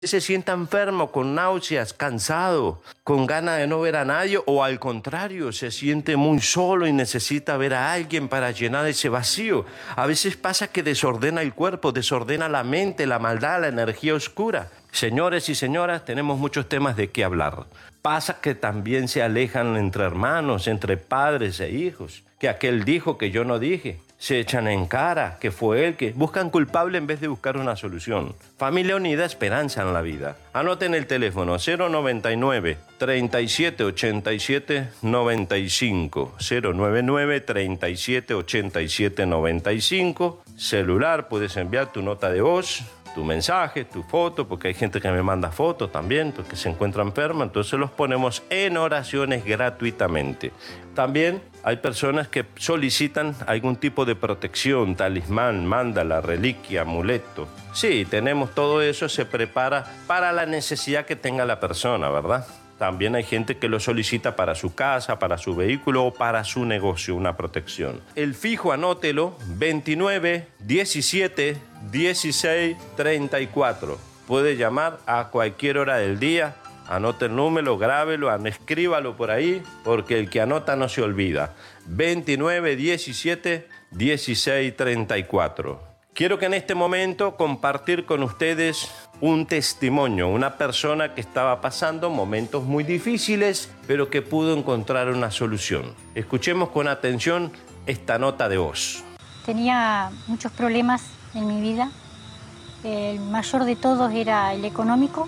Se sienta enfermo, con náuseas, cansado, con ganas de no ver a nadie, o al contrario, se siente muy solo y necesita ver a alguien para llenar ese vacío. A veces pasa que desordena el cuerpo, desordena la mente, la maldad, la energía oscura. Señores y señoras, tenemos muchos temas de qué hablar. Pasa que también se alejan entre hermanos, entre padres e hijos. Que aquel dijo que yo no dije. Se echan en cara que fue él, que buscan culpable en vez de buscar una solución. Familia unida, esperanza en la vida. Anoten el teléfono 099 37 87 95 099 37 87 95. Celular, puedes enviar tu nota de voz, tu mensaje, tu foto, porque hay gente que me manda fotos también, porque se encuentra enferma, entonces los ponemos en oraciones gratuitamente. También hay personas que solicitan algún tipo de protección, talismán, mándala, reliquia, amuleto. Sí, tenemos todo eso, se prepara para la necesidad que tenga la persona, ¿verdad? También hay gente que lo solicita para su casa, para su vehículo o para su negocio, una protección. El fijo, anótelo, 29 17 16 34. Puede llamar a cualquier hora del día. Anote el número, grábelo, escríbalo por ahí, porque el que anota no se olvida. 29 17 16 34. Quiero que en este momento compartir con ustedes un testimonio, una persona que estaba pasando momentos muy difíciles, pero que pudo encontrar una solución. Escuchemos con atención esta nota de voz. Tenía muchos problemas en mi vida. El mayor de todos era el económico.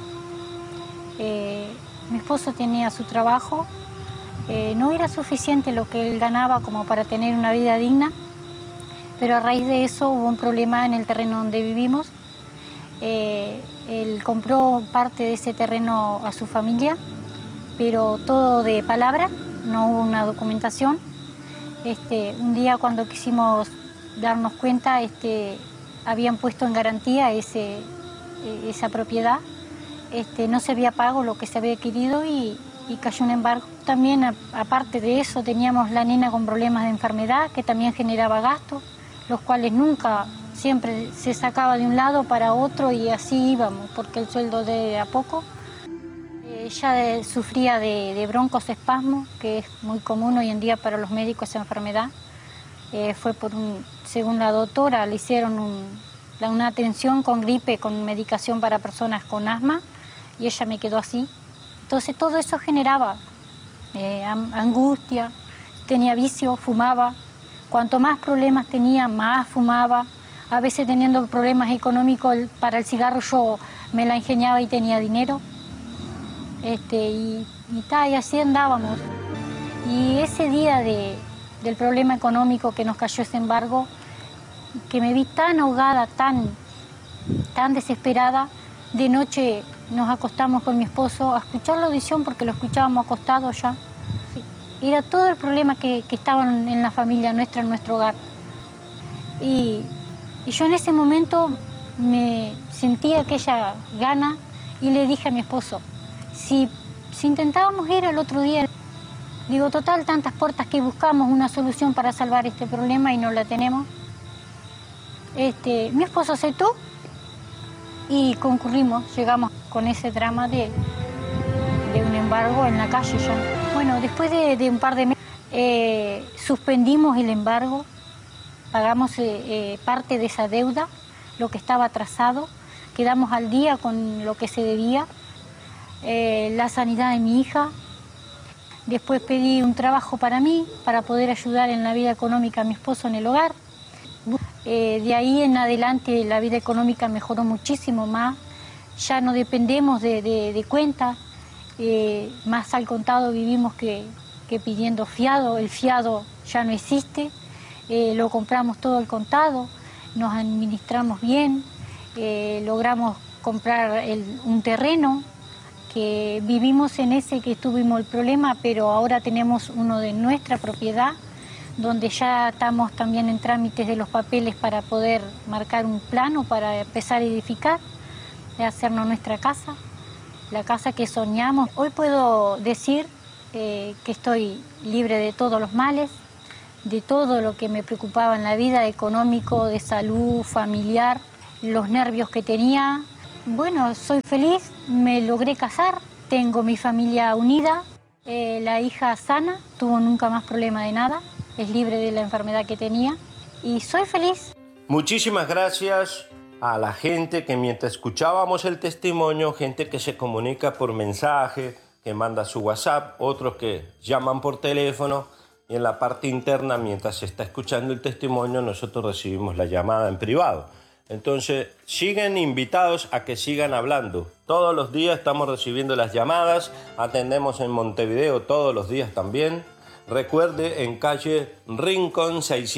Mi esposo tenía su trabajo. No era suficiente lo que él ganaba como para tener una vida digna. Pero a raíz de eso hubo un problema en el terreno donde vivimos. Él compró parte de ese terreno a su familia, pero todo de palabra, no hubo una documentación. Un día cuando quisimos darnos cuenta, habían puesto en garantía esa propiedad. No se había pago lo que se había adquirido y cayó un embargo. También, aparte de eso, teníamos la nena con problemas de enfermedad que también generaba gastos, los cuales nunca, siempre se sacaba de un lado para otro y así íbamos, porque el sueldo de a poco. Ella sufría de broncoespasmo, que es muy común hoy en día para los médicos esa enfermedad. Según la doctora, le hicieron una atención con gripe, con medicación para personas con asma, y ella me quedó así. Entonces todo eso generaba angustia, tenía vicio, fumaba. Cuanto más problemas tenía, más fumaba. A veces teniendo problemas económicos para el cigarro yo me la ingeniaba y tenía dinero. Y así andábamos. Y ese día del problema económico que nos cayó ese embargo, que me vi tan ahogada, tan desesperada, de noche nos acostamos con mi esposo a escuchar la audición porque lo escuchábamos acostado ya. Era todo el problema que estaban en la familia nuestra, en nuestro hogar. Y yo en ese momento me sentía aquella gana y le dije a mi esposo, si intentábamos ir al otro día, digo, total, tantas puertas que buscamos una solución para salvar este problema y no la tenemos. Mi esposo aceptó y concurrimos, llegamos con ese drama de un embargo en la calle ya. Bueno, después de un par de meses suspendimos el embargo, pagamos parte de esa deuda, lo que estaba atrasado, quedamos al día con lo que se debía, la sanidad de mi hija. Después pedí un trabajo para mí, para poder ayudar en la vida económica a mi esposo en el hogar. De ahí en adelante la vida económica mejoró muchísimo más, ya no dependemos de cuentas, más al contado vivimos que pidiendo fiado. El fiado ya no existe, lo compramos todo al contado, nos administramos bien, logramos comprar un terreno, que vivimos en ese que tuvimos el problema, pero ahora tenemos uno de nuestra propiedad, donde ya estamos también en trámites de los papeles para poder marcar un plano para empezar a edificar, de hacernos nuestra casa, la casa que soñamos. Hoy puedo decir que estoy libre de todos los males, de todo lo que me preocupaba en la vida, económico, de salud, familiar, los nervios que tenía. Bueno, soy feliz, me logré casar, tengo mi familia unida, la hija sana, tuvo nunca más problema de nada, es libre de la enfermedad que tenía y soy feliz. Muchísimas gracias a la gente que mientras escuchábamos el testimonio, gente que se comunica por mensaje, que manda su WhatsApp, otros que llaman por teléfono, y en la parte interna, mientras se está escuchando el testimonio, nosotros recibimos la llamada en privado. Entonces, siguen invitados a que sigan hablando. Todos los días estamos recibiendo las llamadas, atendemos en Montevideo todos los días también. Recuerde, en calle Rincón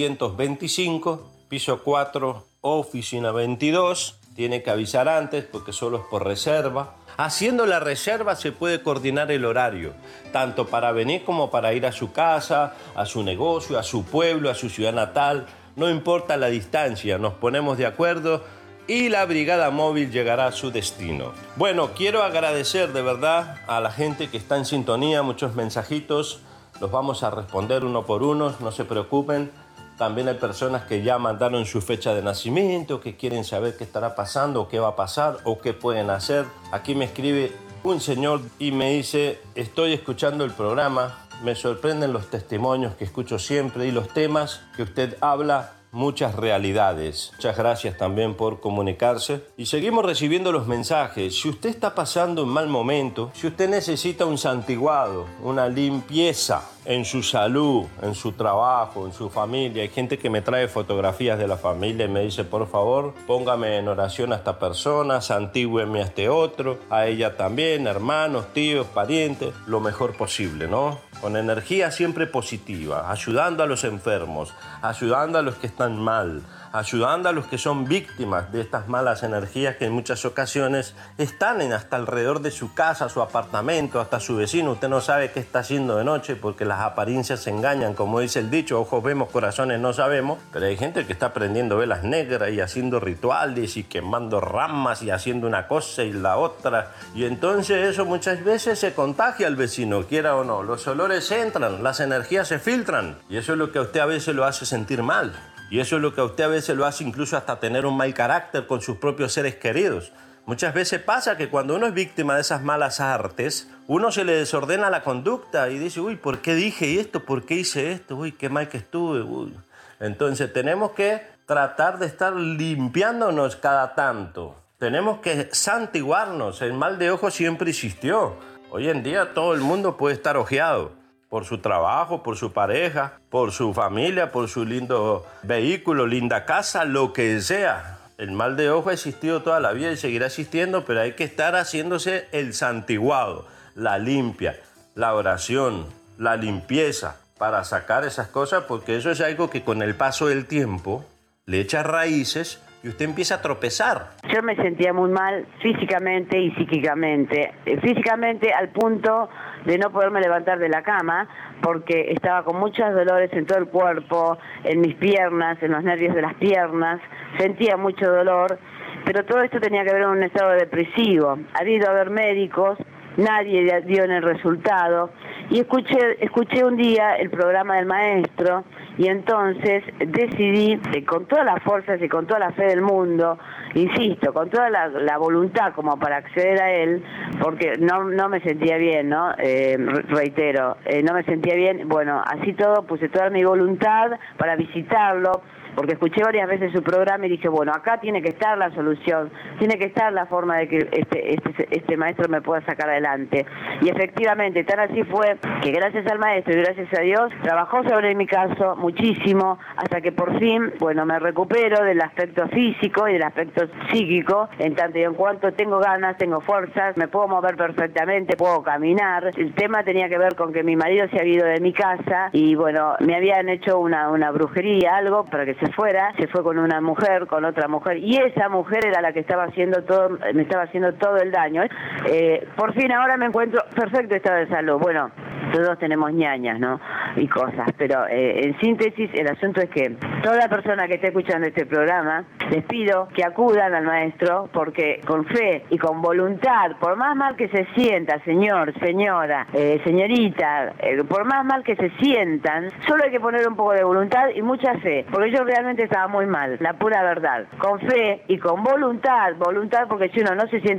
625, piso 4, oficina 22. Tiene que avisar antes porque solo es por reserva. Haciendo la reserva se puede coordinar el horario, tanto para venir como para ir a su casa, a su negocio, a su pueblo, a su ciudad natal. No importa la distancia, nos ponemos de acuerdo y la brigada móvil llegará a su destino. Bueno, quiero agradecer de verdad a la gente que está en sintonía, muchos mensajitos, los vamos a responder uno por uno, no se preocupen. También hay personas que ya mandaron su fecha de nacimiento, que quieren saber qué estará pasando, o qué va a pasar, o qué pueden hacer. Aquí me escribe un señor y me dice, estoy escuchando el programa, me sorprenden los testimonios que escucho siempre y los temas que usted habla, muchas realidades. Muchas gracias también por comunicarse. Y seguimos recibiendo los mensajes. Si usted está pasando un mal momento, si usted necesita un santiguado, una limpieza en su salud, en su trabajo, en su familia. Hay gente que me trae fotografías de la familia y me dice, por favor, póngame en oración a esta persona, santígüeme a este otro, a ella también, hermanos, tíos, parientes, lo mejor posible, ¿no? Con energía siempre positiva, ayudando a los enfermos, ayudando a los que están mal, ayudando a los que son víctimas de estas malas energías que en muchas ocasiones están hasta alrededor de su casa, su apartamento, hasta su vecino. Usted no sabe qué está haciendo de noche porque las apariencias se engañan, como dice el dicho, ojos vemos, corazones no sabemos, pero hay gente que está prendiendo velas negras y haciendo rituales y quemando ramas y haciendo una cosa y la otra, y entonces eso muchas veces se contagia al vecino, quiera o no. Los olores entran, las energías se filtran y eso es lo que a usted a veces lo hace sentir mal. Y eso es lo que a usted a veces lo hace incluso hasta tener un mal carácter con sus propios seres queridos. Muchas veces pasa que cuando uno es víctima de esas malas artes, uno se le desordena la conducta y dice, uy, ¿por qué dije esto? ¿Por qué hice esto? Uy, qué mal que estuve. Uy. Entonces tenemos que tratar de estar limpiándonos cada tanto. Tenemos que santiguarnos. El mal de ojo siempre existió. Hoy en día todo el mundo puede estar ojeado. Por su trabajo, por su pareja, por su familia, por su lindo vehículo, linda casa, lo que sea. El mal de ojo ha existido toda la vida y seguirá existiendo, pero hay que estar haciéndose el santiguado, la limpia, la oración, la limpieza para sacar esas cosas, porque eso es algo que con el paso del tiempo le echa raíces y usted empieza a tropezar. Yo me sentía muy mal físicamente y psíquicamente. Físicamente al punto de no poderme levantar de la cama porque estaba con muchos dolores en todo el cuerpo, en mis piernas, en los nervios de las piernas, sentía mucho dolor, pero todo esto tenía que ver con un estado depresivo. Ha habido a ver médicos, nadie dio en el resultado, y escuché un día el programa del maestro, y entonces decidí, con todas las fuerzas y con toda la fe del mundo, insisto, con toda la voluntad como para acceder a él, porque no me sentía bien, ¿no? Reitero, no me sentía bien. Bueno, así todo, puse toda mi voluntad para visitarlo, porque escuché varias veces su programa y dije, bueno, acá tiene que estar la solución, tiene que estar la forma de que este maestro me pueda sacar adelante. Y efectivamente, tan así fue que gracias al maestro y gracias a Dios, trabajó sobre mi caso muchísimo, hasta que por fin, bueno, me recupero del aspecto físico y del aspecto psíquico, en tanto y en cuanto tengo ganas, tengo fuerzas, me puedo mover perfectamente, puedo caminar. El tema tenía que ver con que mi marido se había ido de mi casa y, bueno, me habían hecho una brujería, algo, para que se fue con una mujer, con otra mujer, y esa mujer era la que estaba haciendo todo, me estaba haciendo todo el daño. Por fin ahora me encuentro perfecto estado de salud. Bueno, todos tenemos ñañas, ¿no? Y cosas, pero en síntesis el asunto es que toda persona que esté escuchando este programa, les pido que acudan al maestro, porque con fe y con voluntad, por más mal que se sienta, señor, señora, señorita, por más mal que se sientan, solo hay que poner un poco de voluntad y mucha fe, porque yo realmente estaba muy mal, la pura verdad. Con fe y con voluntad, porque si uno no se siente